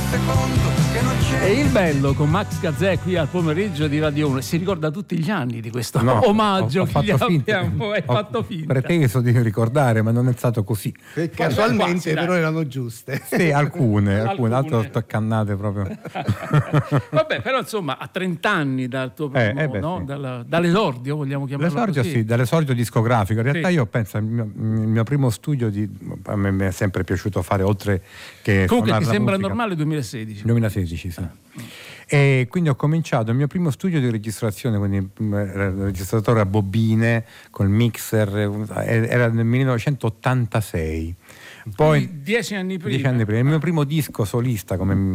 secondo che non c'è. E il bello con Max Gazzè qui al pomeriggio di Radio 1 si ricorda tutti gli anni di questo omaggio che gli abbiamo fatto finta. Preteso di ricordare, ma non è stato così. Casualmente però erano giuste. Sì, alcune altre stoccannate proprio. Vabbè, però insomma a 30 anni dal tuo primo, no? Sì. Dall'esordio, vogliamo chiamarlo L'esordio così. sì, dall'esordio discografico. In realtà Sì. io penso il mio primo studio a me mi è sempre piaciuto fare, oltre che Comunque ti sembra musica. normale 2016? 2016, sì. E quindi ho cominciato il mio primo studio di registrazione, quindi registratore a bobine col mixer, era nel 1986. Poi 10 anni prima. Il mio primo disco solista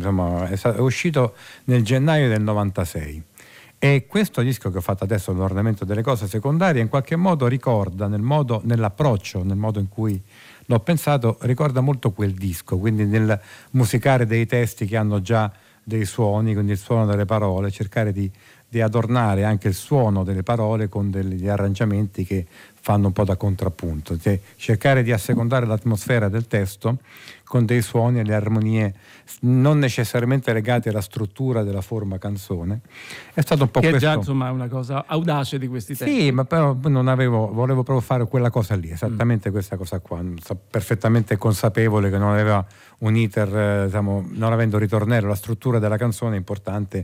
è uscito nel gennaio del 96. E questo disco che ho fatto adesso, l'ornamento delle cose secondarie, in qualche modo ricorda nell'approccio, nel modo in cui l'ho pensato, ricorda molto quel disco, quindi nel musicare dei testi che hanno già dei suoni, quindi il suono delle parole, cercare di adornare anche il suono delle parole con degli arrangiamenti che fanno un po' da contrappunto, cioè cercare di assecondare l'atmosfera del testo con dei suoni e le armonie non necessariamente legate alla struttura della forma canzone. È stato un po' che questo. È già insomma una cosa audace di questi tempi. Sì, ma però volevo proprio fare quella cosa lì, esattamente questa cosa qua. Sono perfettamente consapevole che non aveva un iter, non avendo ritornello, la struttura della canzone è importante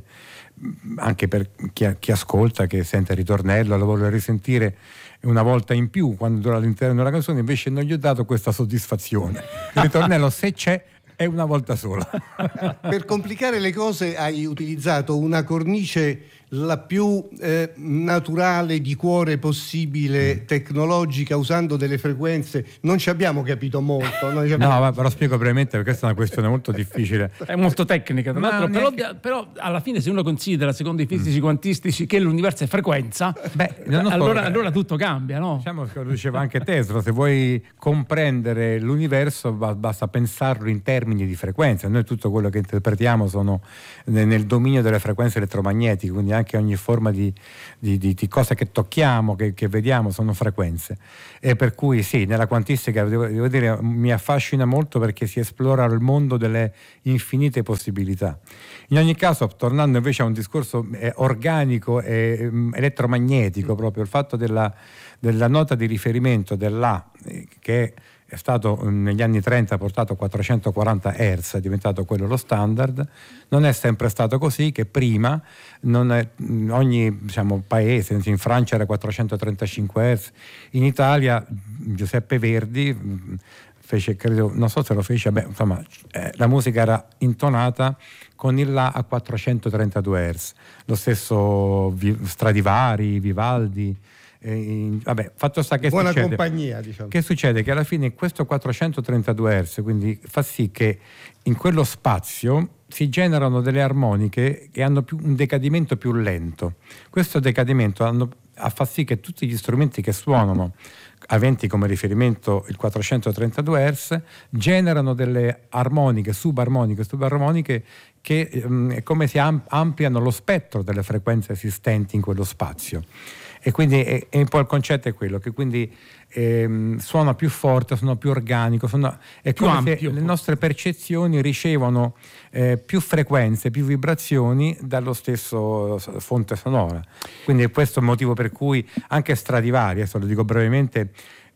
anche per chi ascolta, che sente il ritornello, lo vuole risentire una volta in più quando dura all'interno della canzone. Invece non gli ho dato questa soddisfazione. Il ritornello, se c'è, è una volta sola. Per complicare le cose hai utilizzato una cornice la più naturale, di cuore possibile, tecnologica, usando delle frequenze. Non ci abbiamo capito molto. No, ma lo spiego brevemente perché questa è una questione molto difficile. È molto tecnica, tra l'altro, però alla fine se uno considera, secondo i fisici quantistici, che l'universo è frequenza, allora tutto cambia, no? Diciamo che lo diceva anche Tesla, se vuoi comprendere l'universo basta pensarlo in termini di frequenza. Noi tutto quello che interpretiamo sono nel dominio delle frequenze elettromagnetiche, quindi anche ogni forma di cosa che tocchiamo, che vediamo, sono frequenze. E per cui sì, nella quantistica devo dire mi affascina molto perché si esplora il mondo delle infinite possibilità. In ogni caso, tornando invece a un discorso organico e elettromagnetico, proprio il fatto della nota di riferimento dell'A, che è stato negli anni 30 portato a 440 Hz, è diventato quello lo standard. Non è sempre stato così, che prima ogni paese, in Francia era 435 Hz, in Italia Giuseppe Verdi fece, credo, non so se lo fece, la musica era intonata con il La a 432 Hz, lo stesso Stradivari, Vivaldi. Fatto sta che buona succede, compagnia, diciamo. Che succede? Che alla fine questo 432 Hz quindi fa sì che in quello spazio si generano delle armoniche che hanno un decadimento più lento. Questo decadimento fa sì che tutti gli strumenti che suonano aventi come riferimento il 432 Hz generano delle armoniche, subarmoniche che è come si ampliano lo spettro delle frequenze esistenti in quello spazio. E quindi è un po' il concetto è quello, che quindi suona più forte, suona più organico, è come ampio, se le nostre percezioni ricevono più frequenze, più vibrazioni dallo stesso fonte sonora. Quindi è questo il motivo per cui anche Stradivari, adesso lo dico brevemente,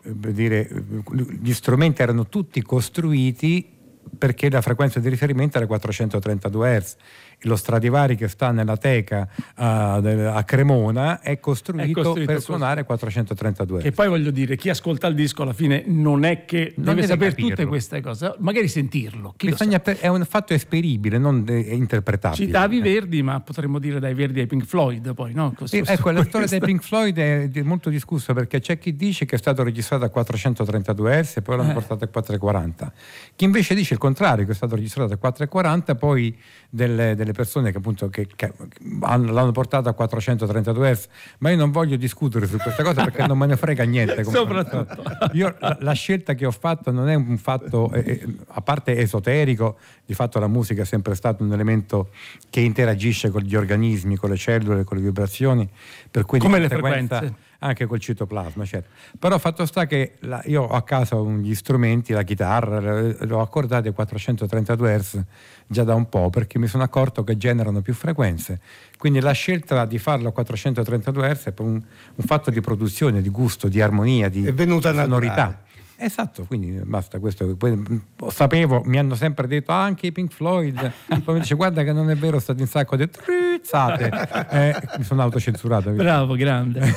gli strumenti erano tutti costruiti perché la frequenza di riferimento era 432 Hz. Lo Stradivari che sta nella teca a Cremona è costruito per suonare 432 Hz. Che poi voglio dire, chi ascolta il disco alla fine non è che deve sapere capirlo. Tutte queste cose, magari sentirlo. È un fatto esperibile, non interpretabile. Citavi Verdi, ma potremmo dire dai Verdi ai Pink Floyd, poi, no? La storia dei Pink Floyd è molto discussa, perché c'è chi dice che è stato registrato a 432 Hz e poi l'hanno portato a 440. Chi invece dice il contrario, che è stato registrato a 440, poi delle persone che appunto l'hanno portato a 432 Hz, ma io non voglio discutere su questa cosa perché non me ne frega niente. Soprattutto io la scelta che ho fatto non è un fatto a parte esoterico, di fatto la musica è sempre stato un elemento che interagisce con gli organismi, con le cellule, con le vibrazioni, per cui come le frequenze. Anche col citoplasma, certo. Però fatto sta che io ho a casa gli strumenti, la chitarra, l'ho accordata ai 432 Hz già da un po', perché mi sono accorto che generano più frequenze. Quindi la scelta di farlo a 432 Hz è per un fatto di produzione, di gusto, di armonia, di sonorità. Esatto, quindi basta questo. Poi, sapevo, mi hanno sempre detto anche i Pink Floyd, poi mi dice guarda che non è vero, state un sacco di trizzate, mi sono autocensurato. Bravo, grande.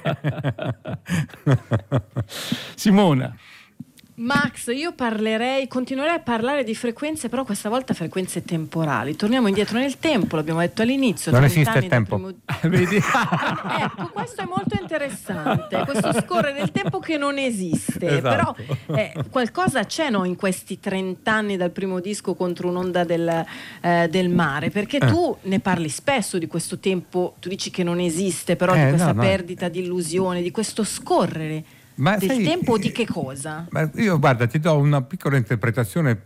Simona. Max, io continuerei a parlare di frequenze, però questa volta frequenze temporali. Torniamo indietro nel tempo, l'abbiamo detto all'inizio. Non esiste il tempo. Vedi? Ecco, questo è molto interessante, questo scorrere del tempo che non esiste. Esatto. Però qualcosa c'è in questi 30 anni dal primo disco Contro un'onda del mare, perché tu ne parli spesso di questo tempo, tu dici che non esiste, però di questa perdita di illusione, di questo scorrere. Del tempo o di che cosa? Io guarda, ti do una piccola interpretazione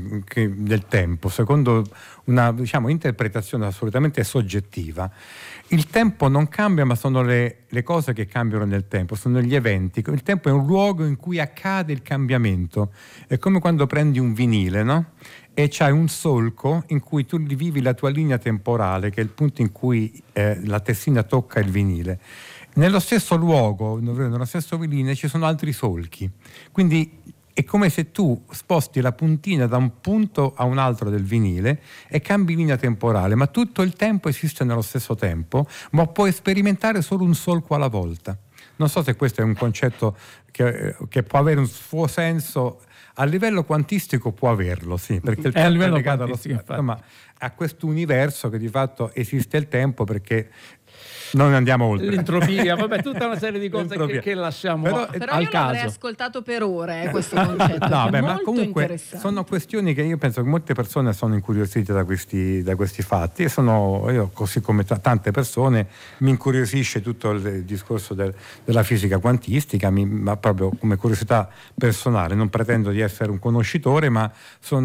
del tempo, secondo una interpretazione assolutamente soggettiva. Il tempo non cambia, ma sono le cose che cambiano nel tempo, sono gli eventi. Il tempo è un luogo in cui accade il cambiamento. È come quando prendi un vinile, no? E c'hai un solco in cui tu vivi la tua linea temporale, che è il punto in cui la tessina tocca il vinile. Nello stesso luogo, nello stesso vinile, ci sono altri solchi. Quindi è come se tu sposti la puntina da un punto a un altro del vinile e cambi linea temporale, ma tutto il tempo esiste nello stesso tempo, ma puoi sperimentare solo un solco alla volta. Non so se questo è un concetto che può avere un suo senso. A livello quantistico può averlo, sì, perché il tempo è legato allo spazio, ma a questo universo che di fatto esiste il tempo, perché non andiamo oltre. L'entropia, vabbè, tutta una serie di cose che lasciamo però al io caso. l'avrei ascoltato per ore questo concetto. No, ma comunque sono questioni che io penso che molte persone sono incuriosite da questi fatti, e io, così come tante persone, mi incuriosisce tutto il discorso della fisica quantistica, ma proprio come curiosità personale. Non pretendo di essere un conoscitore, ma sono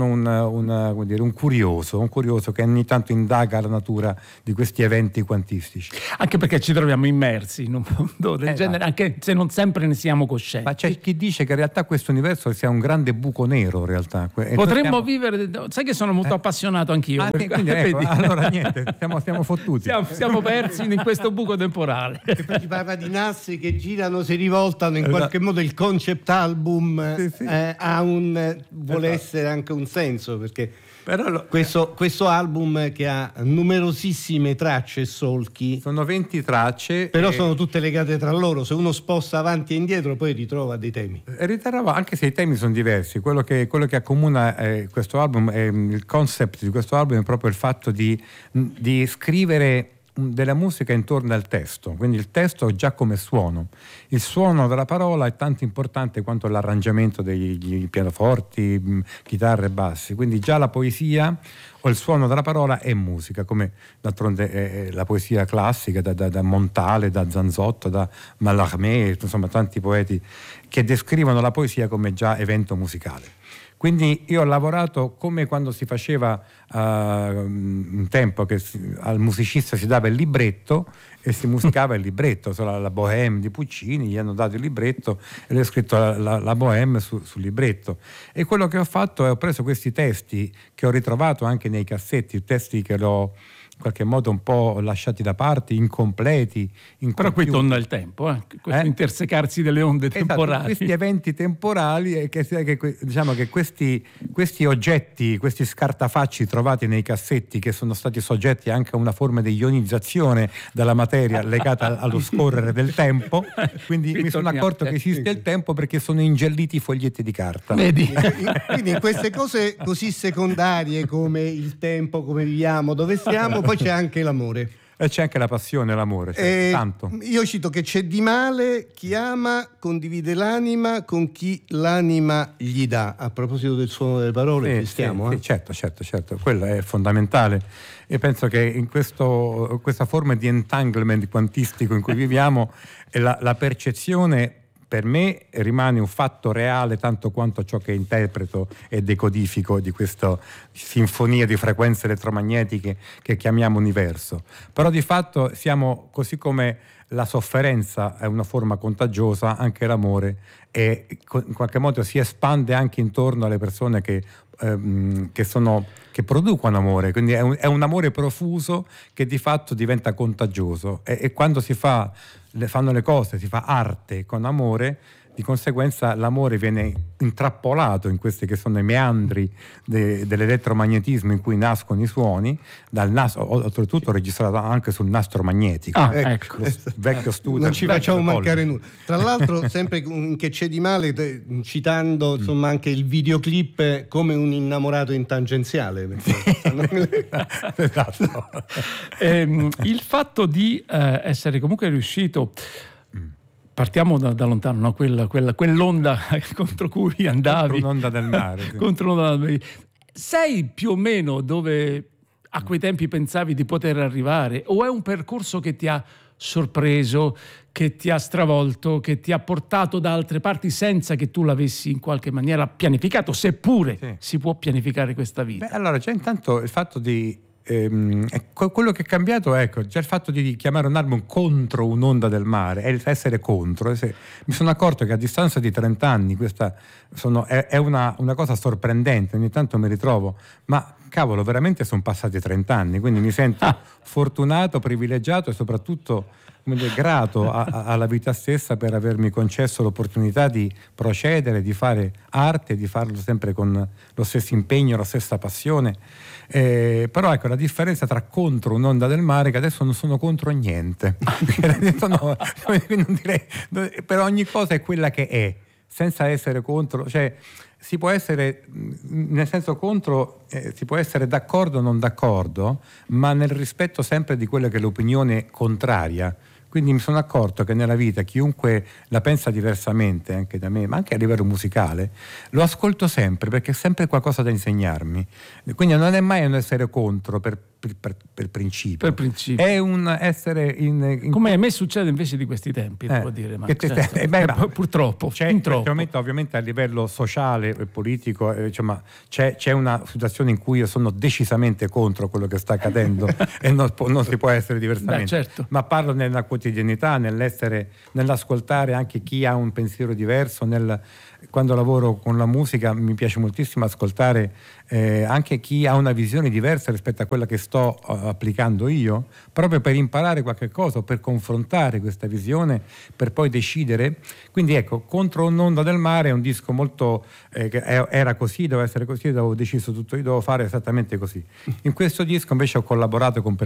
un curioso che ogni tanto indaga la natura di questi eventi quantistici. Anche perché ci troviamo immersi in un mondo del genere, anche se non sempre ne siamo coscienti. Ma c'è chi dice che in realtà questo universo sia un grande buco nero, in realtà. Potremmo vivere, sai che sono molto appassionato anch'io. Quindi allora niente, siamo fottuti. Siamo persi in questo buco temporale. E poi si parla di nassi che girano, si rivoltano, in qualche modo il concept album vuole essere anche un senso, perché questo album che ha numerosissime tracce e solchi, sono 20 tracce, però sono tutte legate tra loro. Se uno sposta avanti e indietro poi ritrova dei temi, anche se i temi sono diversi. Quello che accomuna questo album, il concept di questo album, è proprio il fatto di scrivere della musica intorno al testo, quindi il testo già come suono. Il suono della parola è tanto importante quanto l'arrangiamento degli pianoforti, chitarre e bassi, quindi già la poesia o il suono della parola è musica, come d'altronde la poesia classica da Montale, da Zanzotto, da Mallarmé, insomma tanti poeti che descrivono la poesia come già evento musicale. Quindi io ho lavorato come quando si faceva un tempo che al musicista si dava il libretto e si musicava il libretto. La Bohème di Puccini, gli hanno dato il libretto e lui ha scritto la Bohème sul libretto. E quello che ho fatto è ho preso questi testi che ho ritrovato anche nei cassetti, testi che l'ho in qualche modo un po' lasciati da parte, incompleti. Però qui torna il tempo, questo intersecarsi delle onde temporali. Questi eventi temporali, e diciamo che questi oggetti, questi scartafacci trovati nei cassetti, che sono stati soggetti anche a una forma di ionizzazione della materia legata allo scorrere del tempo, quindi mi sono accorto che esiste il tempo perché sono ingelliti i foglietti di carta. Vedi? Quindi in queste cose così secondarie come il tempo, come viviamo, dove siamo, poi c'è anche l'amore. E c'è anche la passione, l'amore, tanto. Io cito che c'è di male chi ama condivide l'anima con chi l'anima gli dà. A proposito del suono delle parole, stiamo. Sì, certo, quello è fondamentale. E penso che in questa forma di entanglement quantistico in cui viviamo, la percezione per me rimane un fatto reale tanto quanto ciò che interpreto e decodifico di questa sinfonia di frequenze elettromagnetiche che chiamiamo universo. Però di fatto siamo, così come la sofferenza è una forma contagiosa, anche l'amore in qualche modo si espande anche intorno alle persone che producono amore, quindi è un amore profuso che di fatto diventa contagioso e quando fanno le cose, si fa arte con amore, di conseguenza l'amore viene intrappolato in questi che sono i meandri dell'elettromagnetismo in cui nascono i suoni, dal oltretutto registrato anche sul nastro magnetico. Ecco. Vecchio studio. Non ci facciamo mancare nulla. Tra l'altro, sempre che c'è di male, citando insomma anche il videoclip come un innamorato in tangenziale. Esatto. Il fatto di essere comunque riuscito, partiamo da lontano, no? Quell'onda contro cui andavi, contro un'onda del mare, sì. Contro un'onda del mare. Sei più o meno dove a quei tempi pensavi di poter arrivare, o è un percorso che ti ha sorpreso, che ti ha stravolto, che ti ha portato da altre parti senza che tu l'avessi in qualche maniera pianificato, seppure sì, si può pianificare questa vita? Allora c'è intanto il fatto di quello che è cambiato, già il fatto di chiamare un album Contro un'onda del mare, è essere contro. Mi sono accorto che a distanza di 30 anni questa è una cosa sorprendente, ogni tanto mi ritrovo, ma cavolo, veramente sono passati 30 anni, quindi mi sento fortunato, privilegiato e soprattutto grato alla vita stessa per avermi concesso l'opportunità di procedere, di fare arte, di farlo sempre con lo stesso impegno, la stessa passione. Però ecco, la differenza tra contro un'onda del mare, che adesso non sono contro niente. Non direi, per ogni cosa è quella che è, senza essere contro, cioè si può essere, nel senso contro, si può essere d'accordo o non d'accordo, ma nel rispetto sempre di quella che è l'opinione contraria. Quindi mi sono accorto che nella vita chiunque la pensa diversamente, anche da me, ma anche a livello musicale, lo ascolto sempre perché è sempre qualcosa da insegnarmi. Quindi non è mai un essere contro per principio. Per principio. È un essere in come a me succede invece di questi tempi, devo dire. Ma purtroppo. Ovviamente a livello sociale e politico c'è una situazione in cui io sono decisamente contro quello che sta accadendo e non si può essere diversamente. Certo. Ma parlo nella quotidianità, nell'ascoltare anche chi ha un pensiero diverso, quando lavoro con la musica mi piace moltissimo ascoltare anche chi ha una visione diversa rispetto a quella che sto applicando io, proprio per imparare qualche cosa, per confrontare questa visione, per poi decidere. Quindi ecco, Contro un'onda del mare è un disco molto era così, doveva essere così, avevo deciso tutto, io devo fare esattamente così. In questo disco invece ho collaborato con